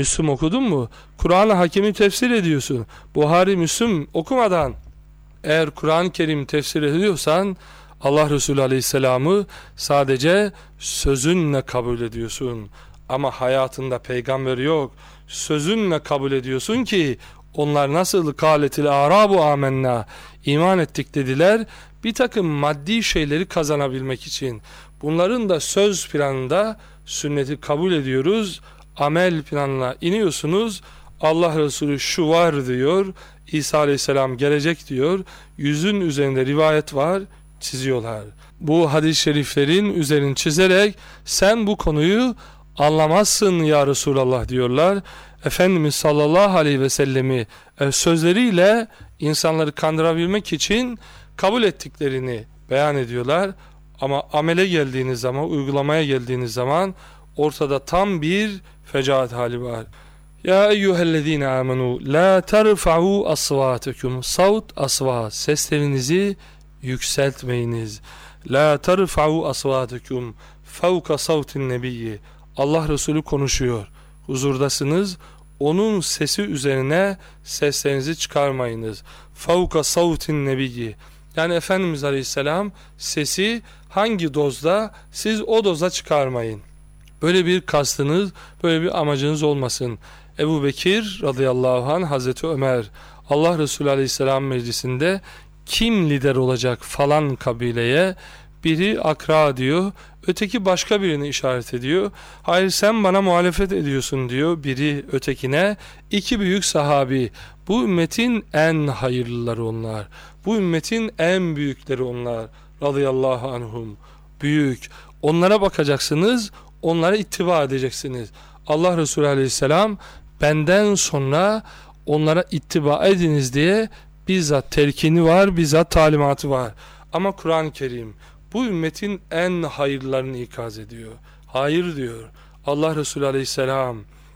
Müslüm okudun mu? Kur'an-ı Hakim'i tefsir ediyorsun. Buhari, Müslüm okumadan eğer Kur'an-ı Kerim tefsir ediyorsan Allah Resulü Aleyhisselam'ı sadece sözünle kabul ediyorsun. Ama hayatında peygamber yok. Sözünle kabul ediyorsun ki onlar nasıl kâletil a'râbu âmennâ, iman ettik dediler, bir takım maddi şeyleri kazanabilmek için. Bunların da söz planında sünneti kabul ediyoruz, amel planına iniyorsunuz. Allah Resulü şu var diyor, İsa Aleyhisselam gelecek diyor, yüzün üzerinde rivayet var, çiziyorlar. Bu hadis-i şeriflerin üzerini çizerek sen bu konuyu anlamazsın ya Resulallah diyorlar. Efendimiz sallallahu aleyhi ve sellemi sözleriyle insanları kandırabilmek için kabul ettiklerini beyan ediyorlar. Ama amele geldiğiniz zaman, uygulamaya geldiğiniz zaman ortada tam bir fecaat hali var. Ya eyyühellezine amenu la terfa'u asvatukum, savt asvat, seslerinizi yükseltmeyiniz. La terfa'u asvatukum fevka savtin nebiyyi. Allah Resulü konuşuyor, huzurdasınız, onun sesi üzerine seslerinizi çıkarmayınız. Fevka savtin nebiyyi, yani Efendimiz Aleyhisselam sesi hangi dozda, siz o doza çıkarmayın. Böyle bir kastınız, böyle bir amacınız olmasın. Ebu Bekir radıyallahu anh, Hazreti Ömer, Allah Resulü Aleyhisselam meclisinde kim lider olacak falan kabileye, biri Akra diyor, öteki başka birini işaret ediyor. Hayır sen bana muhalefet ediyorsun diyor biri ötekine. İki büyük sahabi, bu ümmetin en hayırlıları onlar, bu ümmetin en büyükleri onlar radıyallahu anhum, büyük, onlara bakacaksınız, onlara ittiba edeceksiniz. Allah Resulü Aleyhisselam benden sonra onlara ittiba ediniz diye bizzat telkini var, bizzat talimatı var. Ama Kur'an-ı Kerim bu ümmetin en hayırlarını ikaz ediyor. Hayır diyor Allah Resulü Aleyhisselam,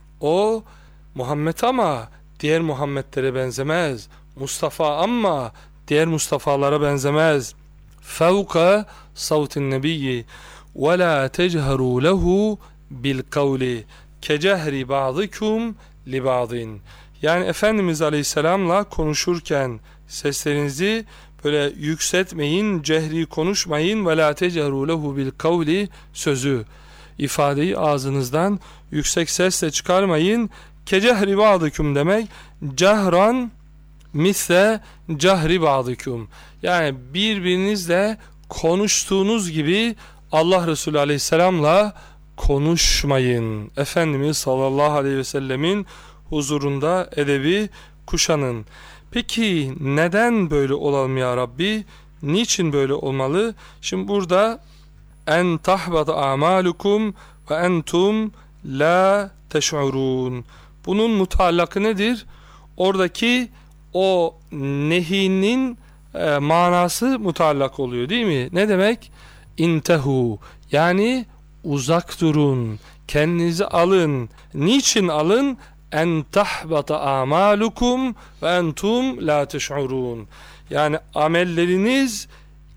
o Muhammed ama diğer Muhammedlere benzemez. Mustafa ama diğer Mustafa'lara benzemez. Fevka savtin nebiyyi ve la techeru lehu bil kavli kecehri ba'dikum li ba'din. Yani Efendimiz Aleyhisselam'la konuşurken seslerinizi böyle yükseltmeyin, cehri konuşmayın. Ve la techeru lehu bil kavli, sözü, ifadeyi ağzınızdan yüksek sesle çıkarmayın. Kecehri ba'dikum demek cehran misle cehri ba'dikum, yani birbirinizle konuştuğunuz gibi Allah Resulü Aleyhisselam'la konuşmayın. Efendimiz sallallahu aleyhi ve sellemin huzurunda edebi kuşanın. Peki neden böyle olalım ya Rabbi? Niçin böyle olmalı? Şimdi burada en tahbata amalukum ve entum la teş'urun. Bunun mutallakı nedir? Oradaki o nehinin manası mutallak oluyor değil mi? Ne demek? İntehu, yani uzak durun, kendinizi alın. Niçin alın? En tahbata amalukum ve entum la teş'urun. Yani amelleriniz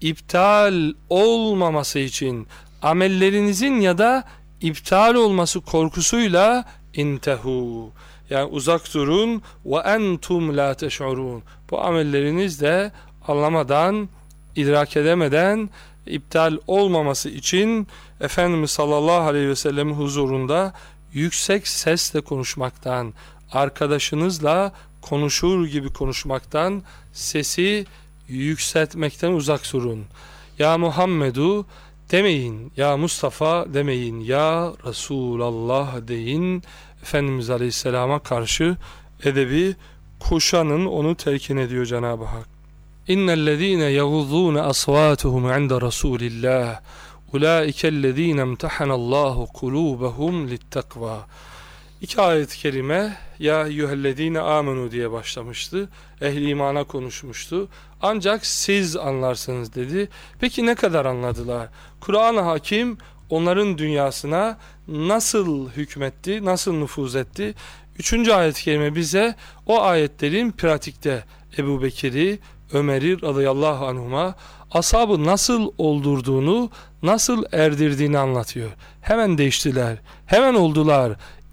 iptal olmaması için, amellerinizin ya da iptal olması korkusuyla intehu, yani uzak durun. Ve entum la teş'urun. Bu amelleriniz de anlamadan, idrak edemeden iptal olmaması için Efendimiz sallallahu aleyhi ve sellem'in huzurunda yüksek sesle konuşmaktan, arkadaşınızla konuşur gibi konuşmaktan, sesi yükseltmekten uzak durun. Ya Muhammedu demeyin, ya Mustafa demeyin, ya Resulallah deyin. Efendimiz Aleyhisselam'a karşı edebi kuşanın, onu telkin ediyor Cenab-ı Hak. İnnellezîne yaghuzzûne asvâtuhum inde Rasûlillâh ulaikellezîne imtehanallâhu kulûbehum littakvâ. İki ayet-i kerime ya eyyühellezîne âmenû diye başlamıştı. Ehli imana konuşmuştu. Ancak siz anlarsınız dedi. Peki ne kadar anladılar? Kur'an-ı Hakim onların dünyasına nasıl hükmetti, nasıl nüfuz etti? Üçüncü ayet-i kerime bize o ayetlerin pratikte Ebu Bekir'i, Ömer'i radıyallahu anhuma, ashabı nasıl oldurduğunu, nasıl erdirdiğini anlatıyor. Hemen değiştiler, hemen oldular.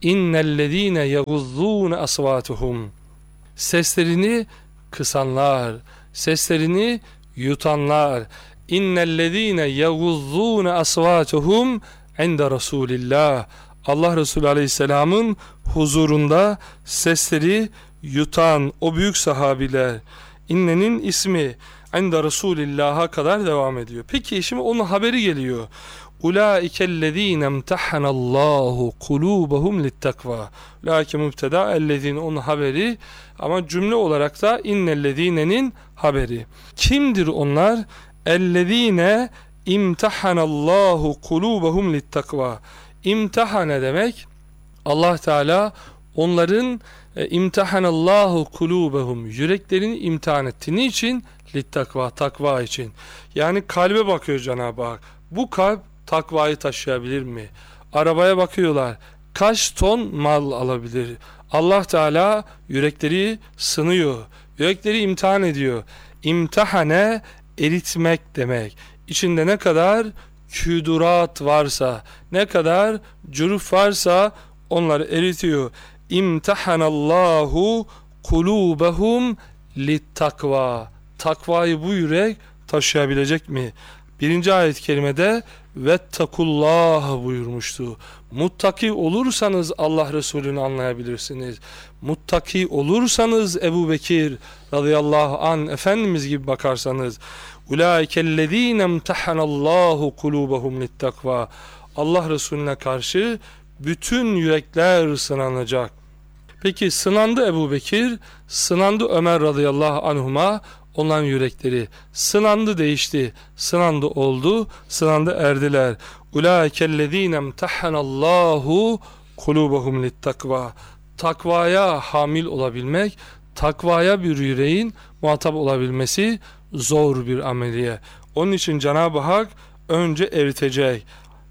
İnnellezîne yeguzzûne asvâtuhum. Seslerini kısanlar, seslerini yutanlar. İnnellezîne yeguzzûne asvâtuhum inde Resulillah. Allah Resulü Aleyhisselam'ın huzurunda sesleri yutan o büyük sahabiler. İnnenin ismi inde Resulillah'a kadar devam ediyor. Peki şimdi onun haberi geliyor. Ulaikellezîne imtahanallahu kulûbehum littakva. Ulaike mübteda, ellezîne onun haberi, ama cümle olarak da innellezînenin haberi. Kimdir onlar? Ellezîne imtahanallahu kulûbehum littakva. İmtihane demek, Allah Teala onların imtahanallahu kulûbehum, yüreklerini imtihan etti. Niçin? Littakva, takva için. Yani kalbe bakıyor Cenab-ı Hak. Bu kalp takvayı taşıyabilir mi? Arabaya bakıyorlar. Kaç ton mal alabilir? Allah Teala yürekleri sınıyor. Yürekleri imtihan ediyor. İmtihane eritmek demek. İçinde ne kadar küdurat varsa, ne kadar cüruf varsa onları eritiyor. İmtihanallahu kulubehum littakva. Takvayı bu yürek taşıyabilecek mi? Birinci ayet-i kerimede vettakullah buyurmuştu. Muttaki olursanız Allah Resulü'nü anlayabilirsiniz. Muttaki olursanız Ebu Bekir radıyallahu anh Efendimiz gibi bakarsanız, ulaikellezîne imtahanallahu kulûbehum littakva. Allah Resulüne karşı bütün yürekler sınanacak. Peki sınandı Ebu Bekir, sınandı Ömer radıyallahu anhuma, onların yürekleri sınandı, değişti, sınandı, oldu, sınandı, erdiler. Ulaikellezîne imtahanallahu kulûbehum littakva. Takvaya hamil olabilmek, takvaya bir yüreğin muhatap olabilmesi zor bir ameliye. Onun için Cenab-ı Hak önce eritecek,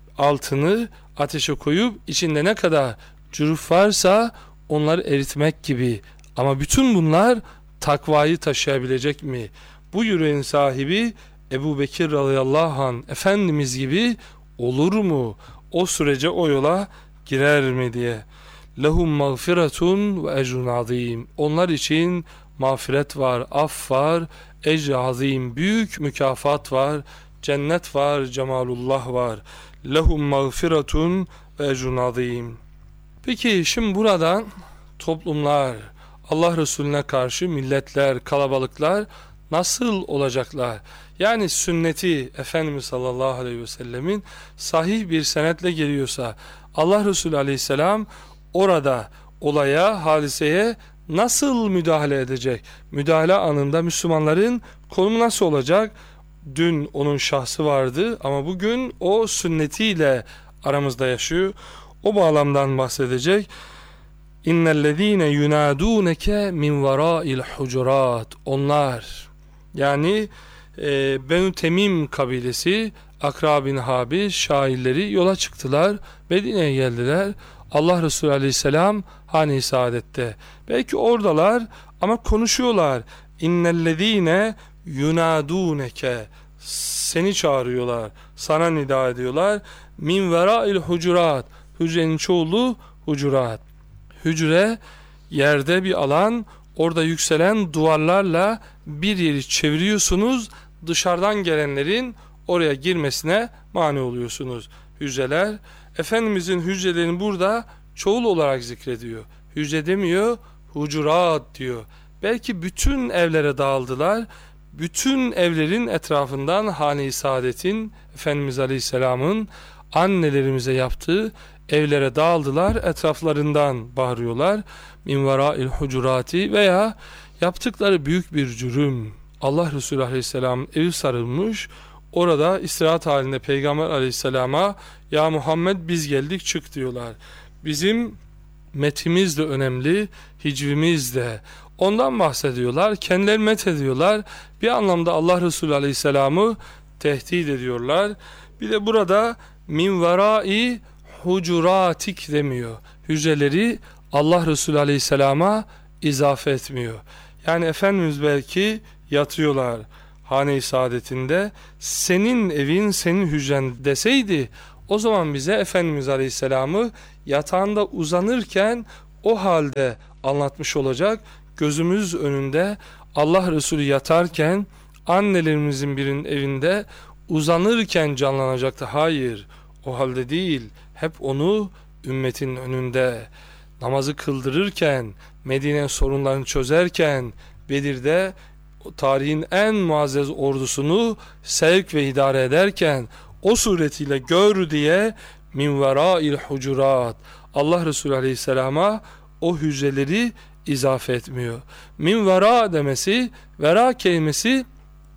altını ateşe koyup içinde ne kadar cüruf varsa onları eritmek gibi. Ama bütün bunlar takvayı taşıyabilecek mi? Bu yüreğin sahibi Ebu Bekir radıyallahu anh Efendimiz gibi olur mu? O sürece, o yola girer mi diye. Lehum mağfiretun ve ecrun azim. Onlar için mağfiret var, af var, ecr azim, büyük mükafat var, cennet var, cemalullah var. Lehum mağfiretun ve ecrun azim. Peki şimdi buradan toplumlar, Allah Resulüne karşı milletler, kalabalıklar nasıl olacaklar? Yani sünneti Efendimiz sallallahu aleyhi ve sellemin sahih bir senetle geliyorsa, Allah Resulü aleyhisselam orada olaya, hadiseye nasıl müdahale edecek? Müdahale anında Müslümanların konumu nasıl olacak? Dün onun şahsı vardı ama bugün o sünnetiyle aramızda yaşıyor. O bağlamdan bahsedecek. İnnellezîne yunâdûneke min verâil hucurat. Onlar, yani Benu Temim kabilesi, Akra bin Habis şairleri yola çıktılar. Medine'ye geldiler. Allah Resulü aleyhisselam hane-i saadette. Belki oradalar ama konuşuyorlar. İnnellezîne yunâdûneke. Seni çağırıyorlar. Sana nida ediyorlar. Min verâil hucurat. Hücrenin çoğulu hucurat. Hücre yerde bir alan, orada yükselen duvarlarla bir yeri çeviriyorsunuz, dışarıdan gelenlerin oraya girmesine mani oluyorsunuz. Hücreler, Efendimizin hücrelerini burada çoğul olarak zikrediyor. Hücre demiyor, hucurat diyor. Belki bütün evlere dağıldılar, bütün evlerin etrafından hane-i saadetin, Efendimiz Aleyhisselam'ın annelerimize yaptığı evlere dağıldılar, etraflarından bağırıyorlar. Min verâil hucurati, veya yaptıkları büyük bir cürüm. Allah Resulü Aleyhisselam evi sarılmış, orada istirahat halinde Peygamber Aleyhisselam'a ya Muhammed biz geldik çık diyorlar. Bizim metimiz de önemli, hicvimiz de. Ondan bahsediyorlar, kendileri met ediyorlar. Bir anlamda Allah Resulü Aleyhisselam'ı tehdit ediyorlar. Bir de burada min verai hucuratik demiyor. Hücreleri Allah Resulü Aleyhisselam'a izafe etmiyor. Yani Efendimiz belki yatıyorlar hane-i saadetinde, senin evin, senin hücren deseydi O zaman bize Efendimiz Aleyhisselam'ı yatağında uzanırken o halde anlatmış olacak. Gözümüz önünde Allah Resulü yatarken annelerimizin birinin evinde uzanırken canlanacaktı. Hayır, o halde değil. Hep onu ümmetin önünde namazı kıldırırken, Medine sorunlarını çözerken, Bedir'de tarihin en muazzez ordusunu sevk ve idare ederken o suretiyle gör diye min verâil hucurat, Allah Resulü Aleyhisselam'a o hücreleri izafe etmiyor. Min vera demesi, vera kelimesi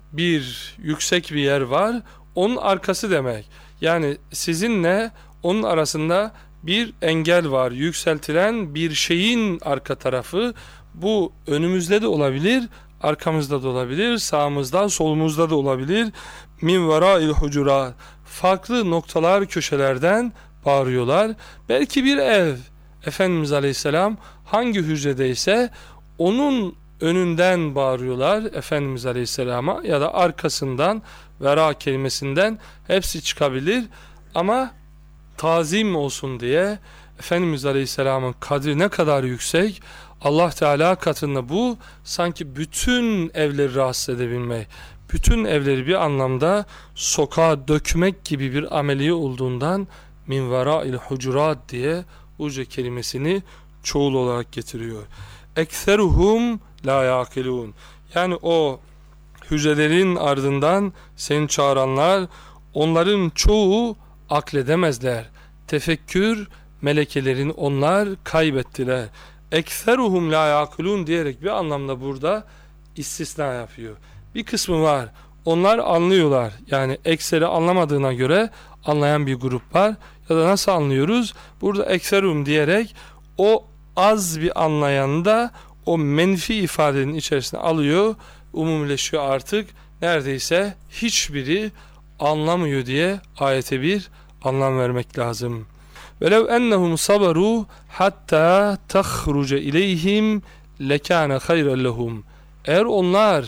bir yüksek bir yer var, onun arkası demek. Yani sizinle onun arasında bir engel var, yükseltilen bir şeyin arka tarafı. Bu önümüzde de olabilir, arkamızda da olabilir, sağımızda, solumuzda da olabilir. Min verâil hucurat, farklı noktalar, köşelerden bağırıyorlar. Belki bir ev, Efendimiz Aleyhisselam hangi hücredeyse onun önünden bağırıyorlar Efendimiz Aleyhisselam'a, ya da arkasından, vera kelimesinden hepsi çıkabilir. Ama tazim olsun diye, Efendimiz Aleyhisselam'ın kadri ne kadar yüksek, Allah Teala katında bu sanki bütün evleri rahatsız edebilmek, bütün evleri bir anlamda sokağa dökmek gibi bir ameliye olduğundan min verâil hucurat diye uce kelimesini çoğul olarak getiriyor. Ekseruhum la yakilun, yani o hücrelerin ardından seni çağıranlar, onların çoğu akledemezler. Tefekkür melekelerini onlar kaybettiler. Ekseruhum la yakilun diyerek bir anlamda burada istisna yapıyor. Bir kısmı var, onlar anlıyorlar. Yani ekseri anlamadığına göre anlayan bir grup var. Ya da nasıl anlıyoruz? Burada ekserum diyerek o az bir anlayan da o menfi ifadenin içerisine alıyor, umumileşiyor artık. Neredeyse hiçbiri anlamıyor diye ayete bir anlam vermek lazım. وَلَوْ اَنَّهُمْ صَبَرُوا حَتَّى تَخْرُجَ اِلَيْهِمْ لَكَانَ خَيْرًا لَهُمْ. Eğer onlar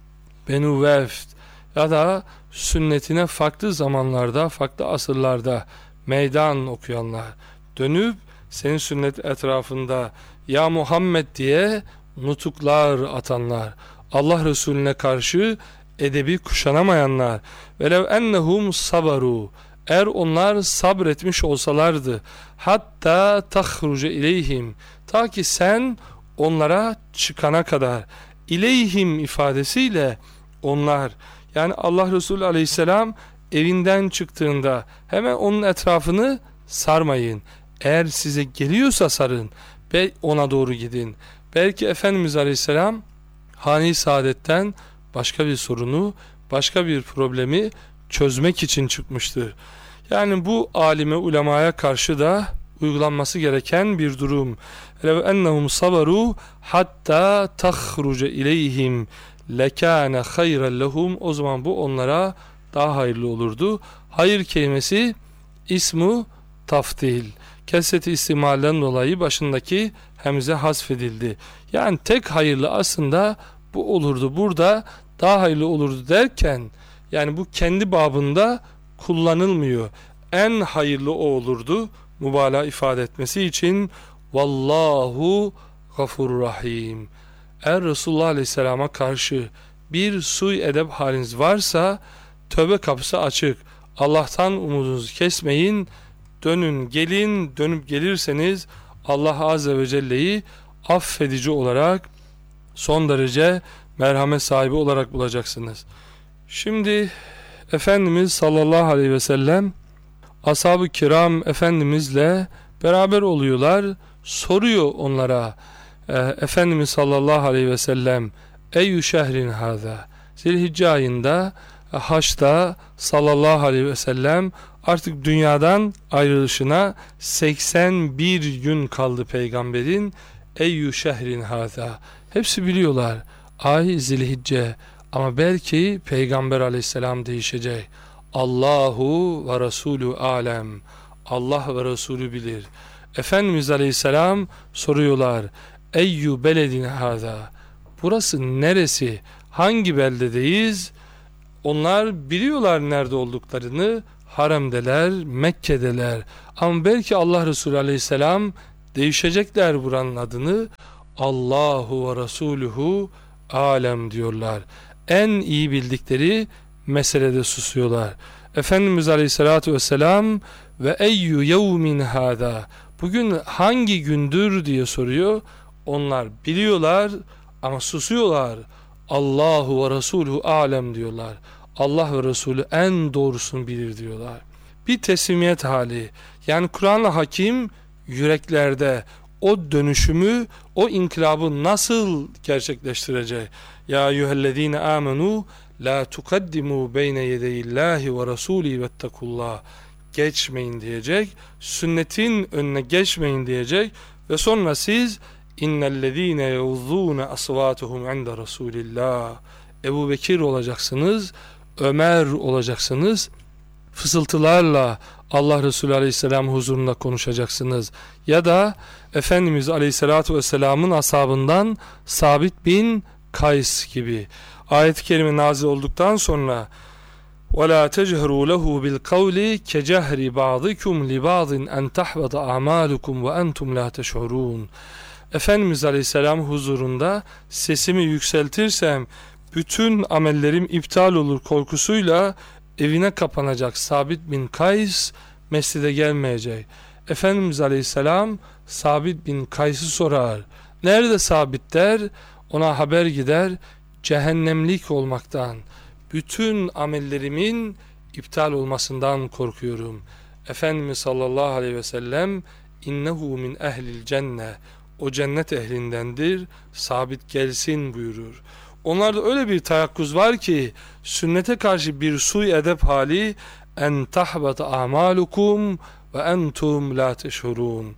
Benu Vefd ya da sünnetine farklı zamanlarda, farklı asırlarda meydan okuyanlar, dönüp senin sünnet etrafında ya Muhammed diye nutuklar atanlar, Allah Resulüne karşı edebi kuşanamayanlar, velev ennehum sabaru, eğer onlar sabretmiş olsalardı, hatta tahruce ileyhim, ta ki sen onlara çıkana kadar, ileyhim ifadesiyle onlar, yani Allah Resulü Aleyhisselam evinden çıktığında hemen onun etrafını sarmayın. Eğer size geliyorsa sarın ve ona doğru gidin. Belki Efendimiz Aleyhisselam Hane-i Saadet'ten başka bir sorunu, başka bir problemi çözmek için çıkmıştır. Yani bu alime, ulemaya karşı da uygulanması gereken bir durum. Lev ennehum sabaru hatta tahruce ileyhim lekâne hayran lehum, o zaman bu onlara daha hayırlı olurdu. Hayır kelimesi ismu taftil, kesreti istimalden dolayı başındaki hemze hasfedildi. Yani tek hayırlı aslında bu olurdu. Burada daha hayırlı olurdu derken, yani bu kendi babında kullanılmıyor. En hayırlı o olurdu mübalağa ifade etmesi için. Vallahu gafurur rahim. Eğer Resulullah Aleyhisselam'a karşı bir sui edep haliniz varsa tövbe kapısı açık. Allah'tan umudunuzu kesmeyin. Dönün gelin, dönüp gelirseniz Allah Azze ve Celle'yi affedici olarak, son derece merhamet sahibi olarak bulacaksınız. Şimdi Efendimiz sallallahu aleyhi ve sellem ashab-ı kiram Efendimizle beraber oluyorlar. Soruyor onlara Efendimiz sallallahu aleyhi ve sellem, eyyü şehrin hâzâ, Zilhicce ayında, Haç'ta sallallahu aleyhi ve sellem artık dünyadan ayrılışına 81 gün kaldı peygamberin. Eyyü şehrin hâzâ, hepsi biliyorlar ay Zilhicce, ama belki peygamber aleyhisselam değişecek. Allahu ve Resulü alem, Allah ve Resulü bilir. Efendimiz aleyhisselam soruyorlar, eyyü beledin hâzâ, burası neresi, hangi beldedeyiz? Onlar biliyorlar nerede olduklarını, haremdeler, Mekke'deler. Ama belki Allah Resulü aleyhisselam değişecekler buranın adını. Allahu ve Resuluhu alem diyorlar. En iyi bildikleri meselede susuyorlar. Efendimiz aleyhissalatu vesselam ve eyyü yevmin hâdâ, bugün hangi gündür diye soruyor. Onlar biliyorlar ama susuyorlar. Allahu ve Resuluhu alem diyorlar. Allah ve Resulü en doğrusunu bilir diyorlar. Bir teslimiyet hali. Yani Kur'an-ı Hakim yüreklerde o dönüşümü, o inkılabı nasıl gerçekleştirecek? Ya eyyühellezine amenu la tukaddimu beyne yedeyillahi ve rasuli vettekullah. Geçmeyin diyecek. Sünnetin önüne geçmeyin diyecek. Ve sonra siz innellezine yevzûne asvâtuhum inde rasulillah. Ebu Bekir olacaksınız, Ömer olacaksınız. Fısıltılarla Allah Resulü Aleyhisselam huzurunda konuşacaksınız. Ya da Efendimiz Aleyhisselatü Vesselam'ın ashabından Sabit bin Kays gibi. Ayet-i kerime nazil olduktan sonra وَلَا تَجْهَرُوا لَهُ بِالْقَوْلِ كَجَهْرِ بَعْضِكُمْ لِبَعْضٍ أَنْ تَحْبَطَ أَعْمَالُكُمْ وَأَنْتُمْ لَا تَشْعُرُونَ. Efendimiz Aleyhisselam huzurunda sesimi yükseltirsem bütün amellerim iptal olur korkusuyla evine kapanacak Sabit bin Kays mescide gelmeyecek. Efendimiz Aleyhisselam Sabit bin Kays'ı sorar. Nerede Sabit der? Ona haber gider. Cehennemlik olmaktan, bütün amellerimin iptal olmasından korkuyorum. Efendimiz sallallahu aleyhi ve sellem innehu min ehlil cenne, o cennet ehlindendir, Sabit gelsin buyurur. Onlarda öyle bir teyakkuz var ki sünnete karşı bir sui edep hali, en tahbata amalukum ve entum la teşhurun.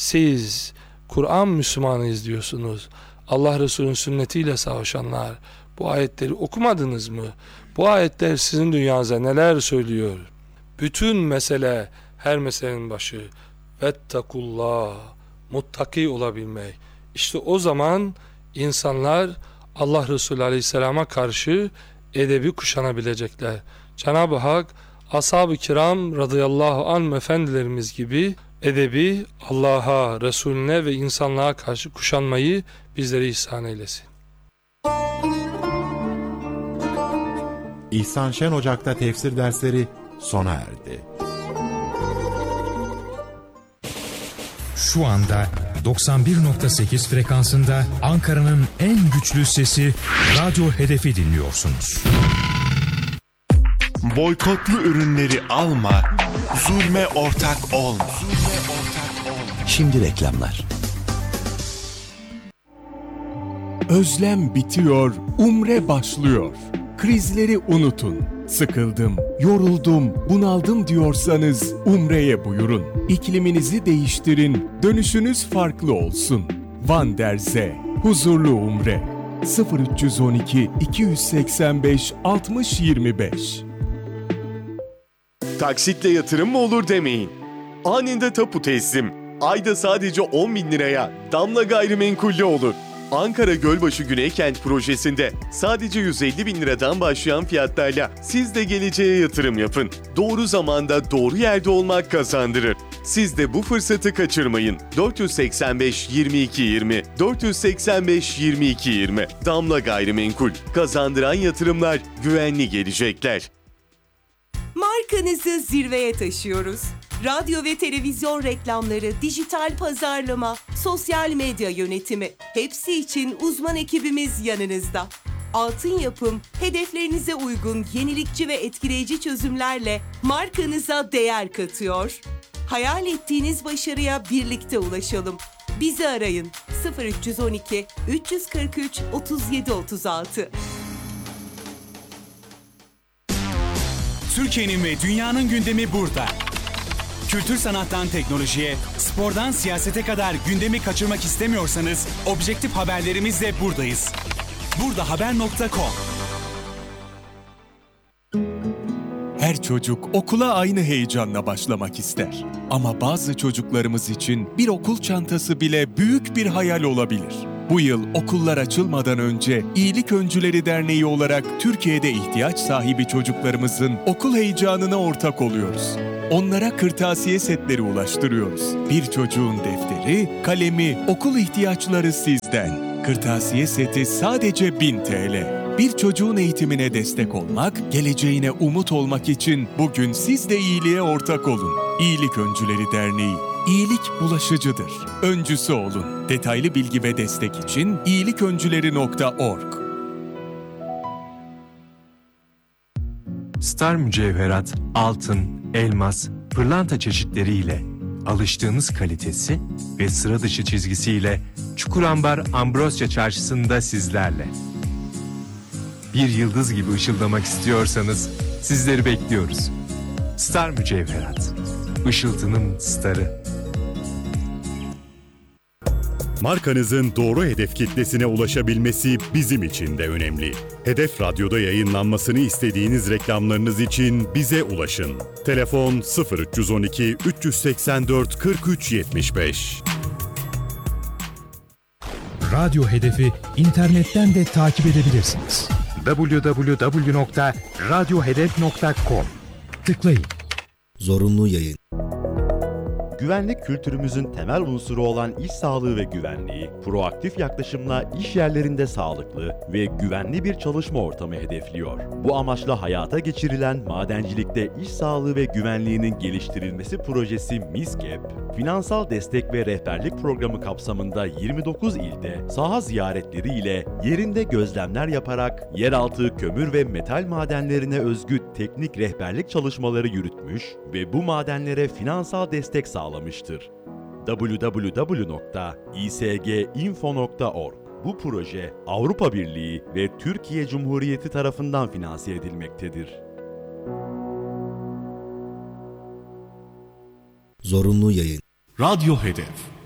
Siz Kur'an Müslümanıyız diyorsunuz. Allah Resulü'nün sünnetiyle savaşanlar, bu ayetleri okumadınız mı? Bu ayetler sizin dünyanıza neler söylüyor? Bütün mesele, her meselenin başı vettekullah, muttaki olabilmek. İşte o zaman insanlar Allah Resulü Aleyhisselam'a karşı edebi kuşanabilecekler. Cenab-ı Hak ashab-ı kiram radıyallahu anh efendilerimiz gibi edebi Allah'a, Resulüne ve insanlığa karşı kuşanmayı bizlere ihsan eylesin. İhsan Şen Ocak'ta tefsir dersleri sona erdi. Şu anda 91.8 frekansında Ankara'nın en güçlü sesi Radyo Hedef'i dinliyorsunuz. Boykotlu ürünleri alma, zulme ortak olma. Şimdi reklamlar. Özlem bitiyor, umre başlıyor. Krizleri unutun. Sıkıldım, yoruldum, bunaldım diyorsanız umreye buyurun. İkliminizi değiştirin, dönüşünüz farklı olsun. Van der Zee, huzurlu umre. 0312 285 60 25. Taksitle yatırım mı olur demeyin. Anında tapu teslim. Ayda sadece 10.000 liraya Damla Gayrimenkul'de olur. Ankara Gölbaşı Güneykent projesinde sadece 150.000 liradan başlayan fiyatlarla siz de geleceğe yatırım yapın. Doğru zamanda doğru yerde olmak kazandırır. Siz de bu fırsatı kaçırmayın. 485 22 20 485 22 20 Damla Gayrimenkul. Kazandıran yatırımlar, güvenli gelecekler. Markanızı zirveye taşıyoruz. Radyo ve televizyon reklamları, dijital pazarlama, sosyal medya yönetimi, hepsi için uzman ekibimiz yanınızda. Altın Yapım, hedeflerinize uygun yenilikçi ve etkileyici çözümlerle markanıza değer katıyor. Hayal ettiğiniz başarıya birlikte ulaşalım. Bizi arayın 0312 343 37 36. Türkiye'nin ve dünyanın gündemi burada. Kültür sanattan teknolojiye, spordan siyasete kadar gündemi kaçırmak istemiyorsanız objektif haberlerimizle buradayız. Burdahaber.com. Her çocuk okula aynı heyecanla başlamak ister. Ama bazı çocuklarımız için bir okul çantası bile büyük bir hayal olabilir. Bu yıl okullar açılmadan önce İyilik Öncüleri Derneği olarak Türkiye'de ihtiyaç sahibi çocuklarımızın okul heyecanına ortak oluyoruz. Onlara kırtasiye setleri ulaştırıyoruz. Bir çocuğun defteri, kalemi, okul ihtiyaçları sizden. Kırtasiye seti sadece 1000 TL. Bir çocuğun eğitimine destek olmak, geleceğine umut olmak için bugün siz de iyiliğe ortak olun. İyilik Öncüleri Derneği. İyilik bulaşıcıdır. Öncüsü olun. Detaylı bilgi ve destek için iyiliköncüleri.org. Star mücevherat, altın, elmas, pırlanta çeşitleriyle alıştığınız kalitesi ve sıra dışı çizgisiyle Çukurambar Ambrosya Çarşısı'nda sizlerle. Bir yıldız gibi ışıldamak istiyorsanız sizleri bekliyoruz. Star mücevherat, ışıltının starı. Markanızın doğru hedef kitlesine ulaşabilmesi bizim için de önemli. Hedef Radyo'da yayınlanmasını istediğiniz reklamlarınız için bize ulaşın. Telefon 0312 384 43 75. Radyo Hedefi internetten de takip edebilirsiniz. www.radyohedef.com tıklayın. Zorunlu yayın. Güvenlik kültürümüzün temel unsuru olan iş sağlığı ve güvenliği, proaktif yaklaşımla iş yerlerinde sağlıklı ve güvenli bir çalışma ortamı hedefliyor. Bu amaçla hayata geçirilen Madencilikte İş Sağlığı ve Güvenliğinin Geliştirilmesi Projesi MİSGEP, finansal destek ve rehberlik programı kapsamında 29 ilde saha ziyaretleri ile yerinde gözlemler yaparak yeraltı kömür ve metal madenlerine özgü teknik rehberlik çalışmaları yürütmüş ve bu madenlere finansal destek sağlamıştır. www.isginfo.org. Bu proje Avrupa Birliği ve Türkiye Cumhuriyeti tarafından finanse edilmektedir. Zorunlu yayın. Radyo Hedef